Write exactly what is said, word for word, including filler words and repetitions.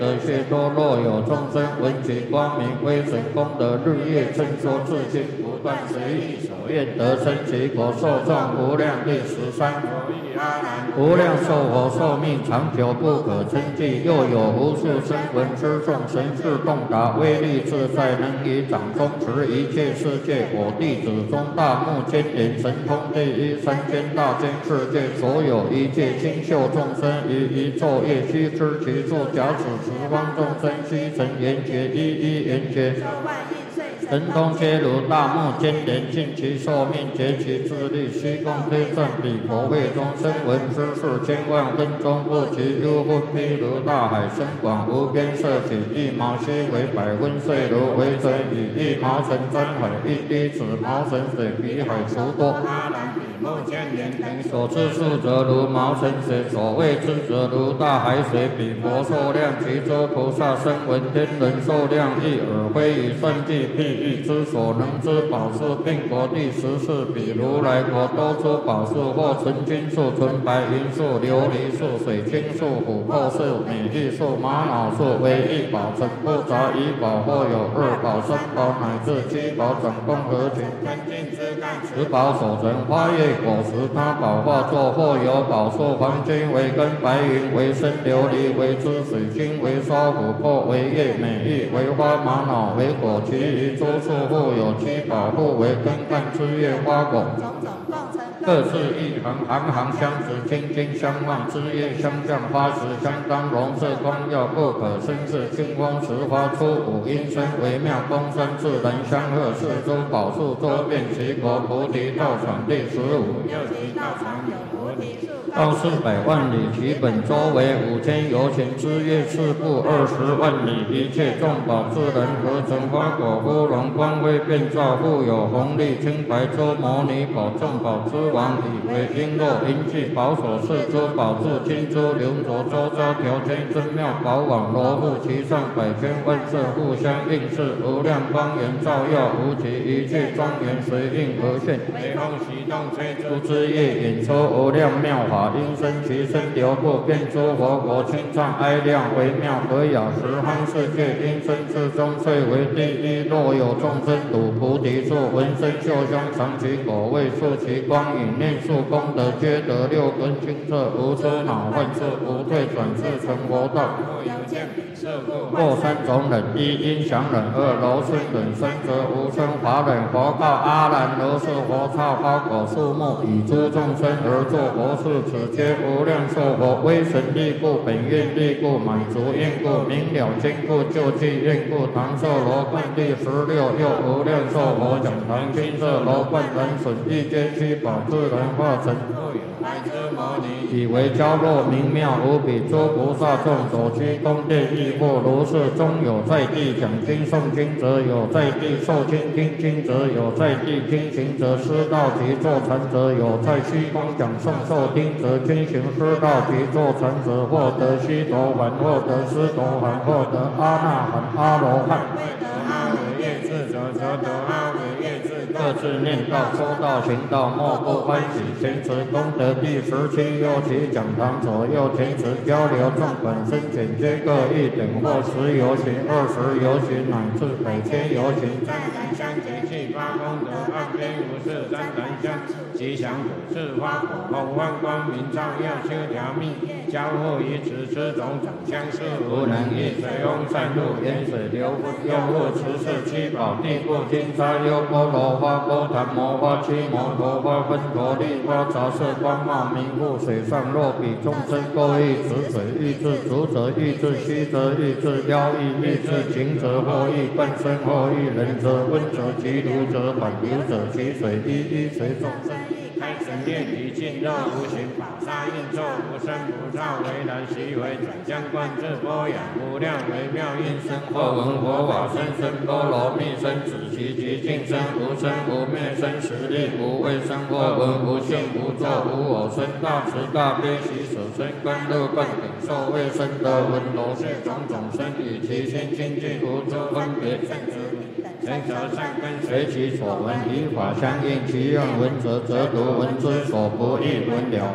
得学多若有众生闻其光明威神功德日夜称说自心不断随意所愿得生其果受众无量第十三无量寿佛寿命长久不可称计，又有无数声闻之众神识洞达威力自在，能以掌中持一切世界。我弟子中大目犍连神通第一，三千大千世界所有一切清秀众生，于一昼夜须知其数。假使十方众生悉成圆觉，一一圆觉。神通皆如大目犍连，尽其寿命，竭其智力，虚空推算彼佛会中声闻之事，千万分钟不及。幽分譬如大海深广无边，色起一毛须为百分岁如为水，以一毛尘沾海，一滴子毛尘水比海除多。目犍连等所知数则如毛尘水，所谓之则如大海水。彼佛寿量，其诸菩萨声闻天人寿量亦尔，非以算计譬喻之所能知宝树，并国第十四。彼如来国多出宝树，或纯金树、纯白银树、琉璃树、水晶树、琥珀树、美玉树、玛瑙树，为一宝成不杂一宝，或有二宝、三宝乃至七宝，总共合群。十宝所成花叶果实，他宝化作，或有宝树，黄金为根，白银为身，琉璃为枝，水晶为刷，琥珀为叶，美玉为花，玛瑙为果。其余诸树互有七宝，互为根干枝叶花果。各是一行，行行相持，金金相望，枝叶相向，花实相当，容色光耀，不可生视。清风持花出五音声，微妙公声，自然相和。四诸宝树周遍其国，菩提道场第十五。到四百万里，其本周为五千由旬，枝叶四部二十万里。一切众宝自然合成，花果芙蓉光辉遍照，复有红绿青白周摩尼宝，众宝之王，以为璎珞银器宝所饰，诸宝柱金珠流着周遭条圈真妙宝网，罗布其上百千万色，互相映饰，无量光源照耀无极，一切庄严随应而现。雷风习动吹出枝叶，引出无量妙法，音声其声流过，遍诸佛国，清唱哀亮微妙和雅，十方世界音声之中最为第一。若有众生睹菩提树，闻声嗅香，尝其果味，触其光影，念数功德，皆得六根清澈，无出恼患处，不退转世成佛道。或三种忍：一音响忍，二柔顺忍，三则无声法忍。佛告阿难：如是佛刹花果树木，以诸众生而作佛事，此皆无量寿佛威神力故，本愿力故，满足愿故，明了坚固，救济愿故。唐寿罗冠第十六，又无量寿佛讲堂，金色罗冠人损，一皆七宝自然化成。以为娇弱明妙无比，诸菩萨众所居宫殿亦或如是。中有在地讲经诵经者，有在地受经听经者，有在地听行者，师道及坐禅者，有在虚空讲诵受听者，均行师道及坐禅者，获得须陀洹，获得斯陀含，获得阿那含、阿罗汉。各自念道、说道、行道，莫不欢喜。前持功德第十七，右其讲堂左右前持交流，众本身简皆各一等，或十由旬、二十由旬，乃至百千由旬。赞然香节气发功德，岸边无事赞然香，吉祥果是花果，红光光明照耀，修条密，交互于此，此种长相是无能易。水翁散入，沿水流，又复持是七宝，地不金沙优波罗花、波檀摩花、七摩陀花、分陀利花，杂色光茂明覆。水上若比众生各欲此水，欲至足者欲至虚则欲至腰欲欲至情者，或欲半身，或欲冷者温者其如者缓流者其水一一随众生。开神念体尽肉无形，宝沙应作无生菩萨为然，习为转相观自波雅，无量微妙音声，或闻佛法声声波罗蜜声，止其极尽声，无生无灭生，实力无畏生，或闻无性无作无我生，大慈大悲喜舍身，观乐观顶受卫生得闻罗是种种生，以其心清净无诸分别圣者。人则善根随其所闻，以法相应，其愿闻者则读，闻之所不欲闻了。